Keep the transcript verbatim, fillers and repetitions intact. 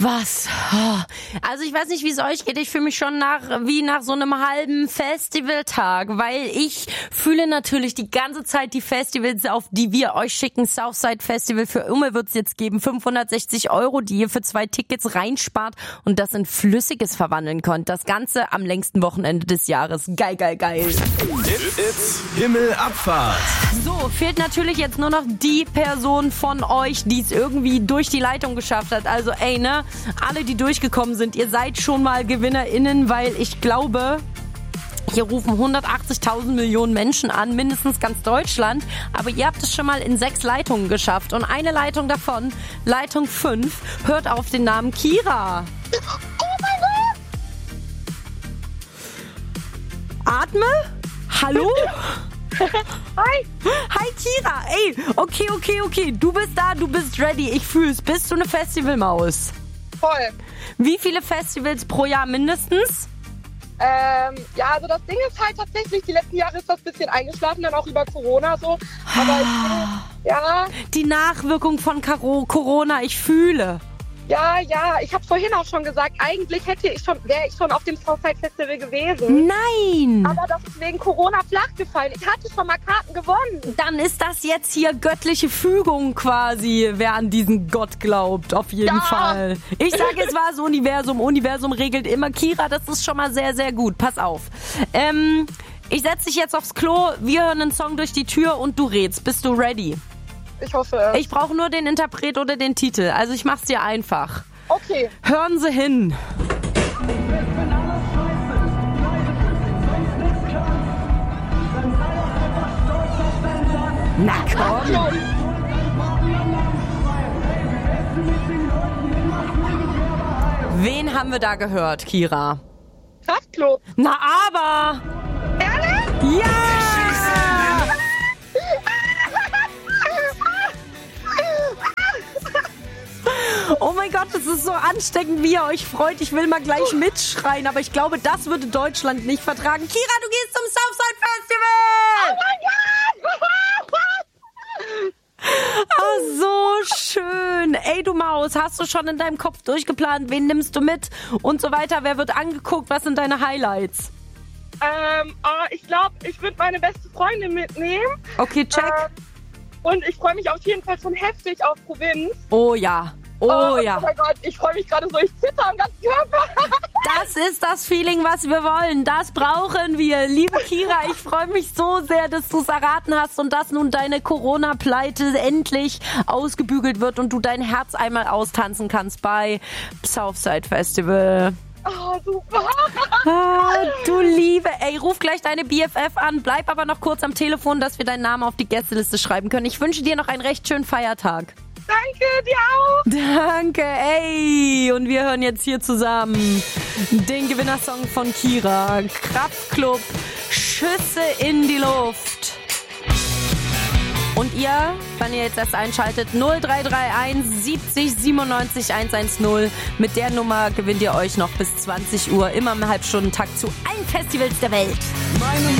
Was? Also ich weiß nicht, wie es euch geht. Ich fühle mich schon nach wie nach so einem halben Festivaltag, weil ich fühle natürlich die ganze Zeit die Festivals, auf die wir euch schicken. Southside Festival für Umme wird es jetzt geben. fünfhundertsechzig Euro, die ihr für zwei Tickets reinspart und das in Flüssiges verwandeln könnt. Das Ganze am längsten Wochenende des Jahres. Geil, geil, geil. Hit It's Himmelabfahrt. So, fehlt natürlich jetzt nur noch die Person von euch, die es irgendwie durch die Leitung geschafft hat. Also ey, ne? Alle, die durchgekommen sind, ihr seid schon mal GewinnerInnen, weil ich glaube, hier rufen hundertachtzigtausend Millionen Menschen an, mindestens ganz Deutschland. Aber ihr habt es schon mal in sechs Leitungen geschafft. Und eine Leitung davon, Leitung fünf, hört auf den Namen Kira. Oh mein Gott! Atme? Hallo? Hi! Hi Kira, ey, okay, okay, okay, du bist da, du bist ready, ich fühl's. Bist du eine Festivalmaus? Voll. Wie viele Festivals pro Jahr mindestens? Ähm, ja, also das Ding ist halt tatsächlich, die letzten Jahre ist das ein bisschen eingeschlafen, dann auch über Corona so. Aber ich bin, ja, Die Nachwirkung von Caro- Corona, ich fühle. ja, ja, ich habe vorhin auch schon gesagt, eigentlich hätte ich schon, wäre ich schon auf dem Southside Festival gewesen. Nein! Aber das ist wegen Corona flach gefallen. Ich hatte schon mal Karten gewonnen. Dann ist das jetzt hier göttliche Fügung quasi, wer an diesen Gott glaubt, auf jeden Ja. Fall. Ich sage, es war das Universum. Universum regelt immer. Kira, das ist schon mal sehr, sehr gut. Pass auf. Ähm, ich setze dich jetzt aufs Klo, wir hören einen Song durch die Tür und du rätst. Bist du ready? Ich hoffe. Ich brauche nur den Interpret oder den Titel. Also ich mach's dir einfach. Okay. Hören Sie hin. Na komm. Wen haben wir da gehört, Kira? Kraftklub. Na aber. Ehrlich? Ja! Oh mein Gott, das ist so ansteckend, wie ihr euch freut. Ich will mal gleich mitschreien, aber ich glaube, das würde Deutschland nicht vertragen. Kira, du gehst zum Southside Festival! Oh, so schön. Ey, du Maus, hast du schon in deinem Kopf durchgeplant, wen nimmst du mit und so weiter? Wer wird angeguckt? Was sind deine Highlights? Ähm, oh, ich glaube, ich würde meine beste Freundin mitnehmen. Okay, check. Ähm, und ich freue mich auf jeden Fall schon heftig auf Provinz. Oh ja. Oh ja. Oh mein Gott, ich freue mich gerade so, ich zitter am ganzen Körper. Das ist das Feeling, was wir wollen. Das brauchen wir. Liebe Kira, ich freue mich so sehr, dass du es erraten hast und dass nun deine Corona-Pleite endlich ausgebügelt wird und du dein Herz einmal austanzen kannst bei Southside Festival. Oh, super. Ah, du Liebe. Ey, ruf gleich deine B F F an. Bleib aber noch kurz am Telefon, dass wir deinen Namen auf die Gästeliste schreiben können. Ich wünsche dir noch einen recht schönen Feiertag. Danke, dir auch. Danke, ey. Und wir hören jetzt hier zusammen den Gewinnersong von Kira. Kraftklub, Schüsse in die Luft. Und ihr, wenn ihr jetzt erst einschaltet, null drei drei eins siebzig siebenundneunzig hundertzehn. Mit der Nummer gewinnt ihr euch noch bis zwanzig Uhr immer im Halbstundentakt zu allen Festivals der Welt. Meine